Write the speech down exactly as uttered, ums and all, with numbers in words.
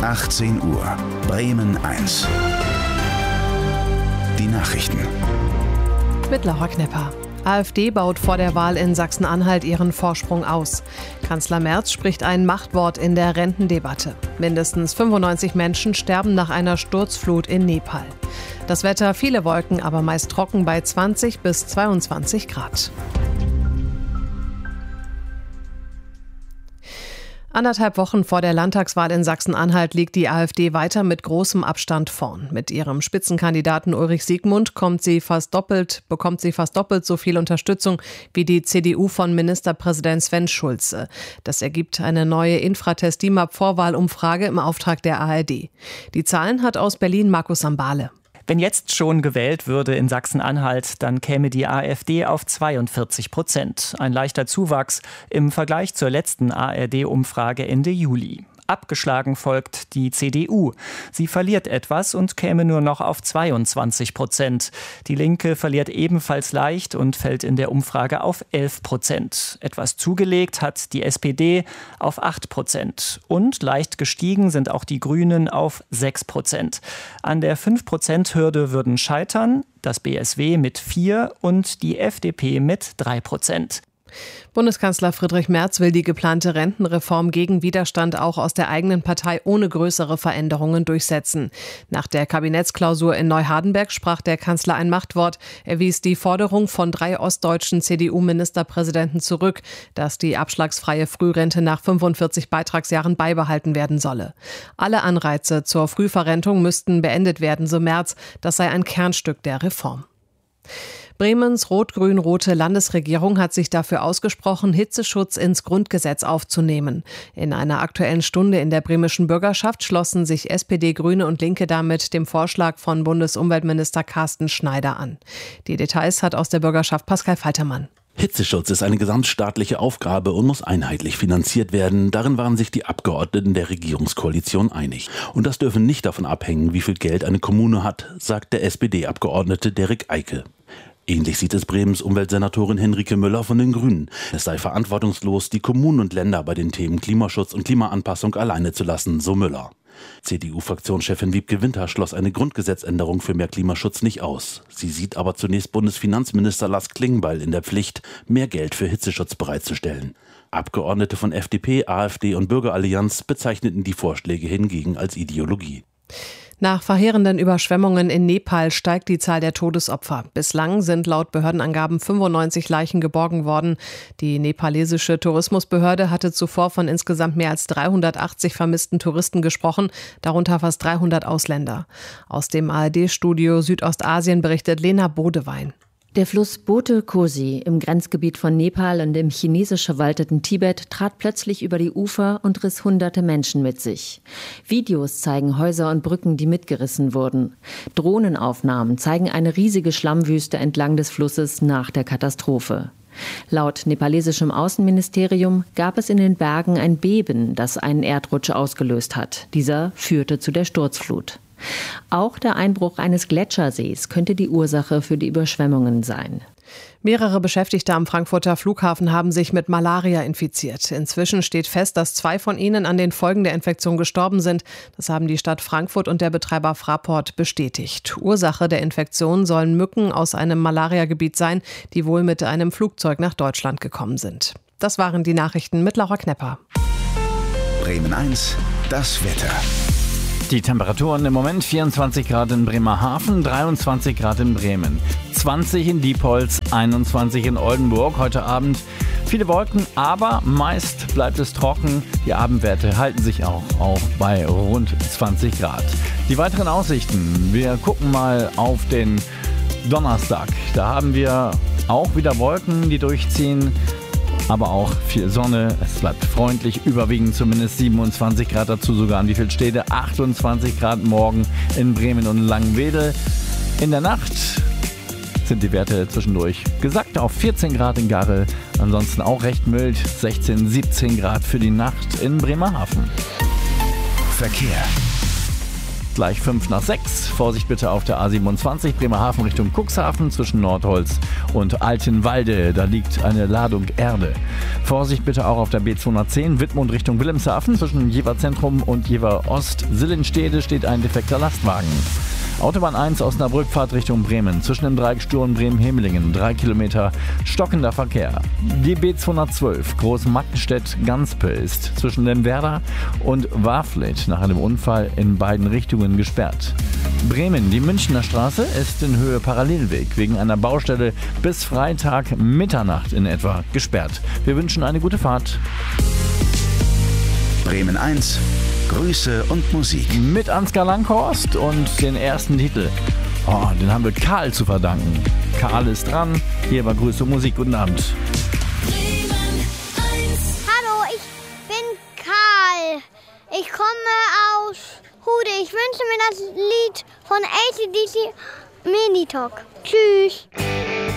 achtzehn Uhr, Bremen eins. Die Nachrichten. Mit Laura Knepper. AfD baut vor der Wahl in Sachsen-Anhalt ihren Vorsprung aus. Kanzler Merz spricht ein Machtwort in der Rentendebatte. Mindestens fünfundneunzig Menschen sterben nach einer Sturzflut in Nepal. Das Wetter, viele Wolken, aber meist trocken bei zwanzig bis zweiundzwanzig Grad. Anderthalb Wochen vor der Landtagswahl in Sachsen-Anhalt liegt die AfD weiter mit großem Abstand vorn. Mit ihrem Spitzenkandidaten Ulrich Siegmund kommt sie fast doppelt, bekommt sie fast doppelt so viel Unterstützung wie die C D U von Ministerpräsident Sven Schulze. Das ergibt eine neue Infratest-D I M A P-Vorwahlumfrage im Auftrag der A R D. Die Zahlen hat aus Berlin Markus Sambale. Wenn jetzt schon gewählt würde in Sachsen-Anhalt, dann käme die AfD auf zweiundvierzig Prozent. Ein leichter Zuwachs im Vergleich zur letzten A R D-Umfrage Ende Juli. Abgeschlagen folgt die C D U. Sie verliert etwas und käme nur noch auf zweiundzwanzig Prozent. Die Linke verliert ebenfalls leicht und fällt in der Umfrage auf elf Prozent. Etwas zugelegt hat die S P D auf acht Prozent. Und leicht gestiegen sind auch die Grünen auf sechs Prozent. An der fünf Prozent Hürde würden scheitern das B S W mit vier und die F D P mit drei Prozent. Bundeskanzler Friedrich Merz will die geplante Rentenreform gegen Widerstand auch aus der eigenen Partei ohne größere Veränderungen durchsetzen. Nach der Kabinettsklausur in Neuhardenberg sprach der Kanzler ein Machtwort. Er wies die Forderung von drei ostdeutschen C D U-Ministerpräsidenten zurück, dass die abschlagsfreie Frührente nach fünfundvierzig Beitragsjahren beibehalten werden solle. Alle Anreize zur Frühverrentung müssten beendet werden, so Merz. Das sei ein Kernstück der Reform. Bremens rot-grün-rote Landesregierung hat sich dafür ausgesprochen, Hitzeschutz ins Grundgesetz aufzunehmen. In einer aktuellen Stunde in der bremischen Bürgerschaft schlossen sich S P D, Grüne und Linke damit dem Vorschlag von Bundesumweltminister Carsten Schneider an. Die Details hat aus der Bürgerschaft Pascal Faltermann. Hitzeschutz ist eine gesamtstaatliche Aufgabe und muss einheitlich finanziert werden. Darin waren sich die Abgeordneten der Regierungskoalition einig. Und das dürfe nicht davon abhängen, wie viel Geld eine Kommune hat, sagt der S P D-Abgeordnete Derek Eike. Ähnlich sieht es Bremens Umweltsenatorin Henrike Müller von den Grünen. Es sei verantwortungslos, die Kommunen und Länder bei den Themen Klimaschutz und Klimaanpassung alleine zu lassen, so Müller. C D U-Fraktionschefin Wiebke Winter schloss eine Grundgesetzänderung für mehr Klimaschutz nicht aus. Sie sieht aber zunächst Bundesfinanzminister Lars Klingbeil in der Pflicht, mehr Geld für Hitzeschutz bereitzustellen. Abgeordnete von F D P, AfD und Bürgerallianz bezeichneten die Vorschläge hingegen als Ideologie. Nach verheerenden Überschwemmungen in Nepal steigt die Zahl der Todesopfer. Bislang sind laut Behördenangaben fünfundneunzig Leichen geborgen worden. Die nepalesische Tourismusbehörde hatte zuvor von insgesamt mehr als dreihundertachtzig vermissten Touristen gesprochen, darunter fast dreihundert Ausländer. Aus dem A R D-Studio Südostasien berichtet Lena Bodewein. Der Fluss Bote Kosi im Grenzgebiet von Nepal und im chinesisch verwalteten Tibet trat plötzlich über die Ufer und riss hunderte Menschen mit sich. Videos zeigen Häuser und Brücken, die mitgerissen wurden. Drohnenaufnahmen zeigen eine riesige Schlammwüste entlang des Flusses nach der Katastrophe. Laut nepalesischem Außenministerium gab es in den Bergen ein Beben, das einen Erdrutsch ausgelöst hat. Dieser führte zu der Sturzflut. Auch der Einbruch eines Gletschersees könnte die Ursache für die Überschwemmungen sein. Mehrere Beschäftigte am Frankfurter Flughafen haben sich mit Malaria infiziert. Inzwischen steht fest, dass zwei von ihnen an den Folgen der Infektion gestorben sind. Das haben die Stadt Frankfurt und der Betreiber Fraport bestätigt. Ursache der Infektion sollen Mücken aus einem Malariagebiet sein, die wohl mit einem Flugzeug nach Deutschland gekommen sind. Das waren die Nachrichten mit Laura Knepper. Bremen eins, das Wetter. Die Temperaturen im Moment vierundzwanzig Grad in Bremerhaven, dreiundzwanzig Grad in Bremen, zwanzig in Diepholz, einundzwanzig in Oldenburg. Heute Abend viele Wolken, aber meist bleibt es trocken. Die Abendwerte halten sich auch, auch bei rund zwanzig Grad. Die weiteren Aussichten, wir gucken mal auf den Donnerstag. Da haben wir auch wieder Wolken, die durchziehen. Aber auch viel Sonne, es bleibt freundlich, überwiegend zumindest siebenundzwanzig Grad, dazu sogar an wie viel Städte, achtundzwanzig Grad morgen in Bremen und Langenwedel. In der Nacht sind die Werte zwischendurch gesackt auf vierzehn Grad in Garrel, ansonsten auch recht mild, sechzehn, siebzehn Grad für die Nacht in Bremerhaven. Verkehr. gleich fünf nach sechs. Vorsicht bitte auf der A siebenundzwanzig Bremerhaven Richtung Cuxhaven zwischen Nordholz und Altenwalde. Da liegt eine Ladung Erde. Vorsicht bitte auch auf der B zweihundertzehn Wittmund Richtung Wilhelmshaven zwischen Jever Zentrum und Jever Ost. Sillenstede steht ein defekter Lastwagen. Autobahn eins Osnabrück, Fahrt Richtung Bremen. Zwischen dem Dreieck Sturm Bremen-Hemelingen. Drei Kilometer stockender Verkehr. Die B zweihundertzwölf Großmarktenstedt-Ganspe ist zwischen dem Werder und Waflet nach einem Unfall in beiden Richtungen gesperrt. Bremen, die Münchner Straße ist in Höhe Parallelweg wegen einer Baustelle bis Freitag Mitternacht in etwa gesperrt. Wir wünschen eine gute Fahrt. Bremen eins, Grüße und Musik. Mit Ansgar Langhorst und den ersten Titel. Oh, den haben wir Karl zu verdanken. Karl ist dran. Hier war Grüße und Musik. Guten Abend. Hallo, ich bin Karl. Ich komme aus Hude. Ich wünsche mir das Lied von A C D C Mini Talk. Tschüss.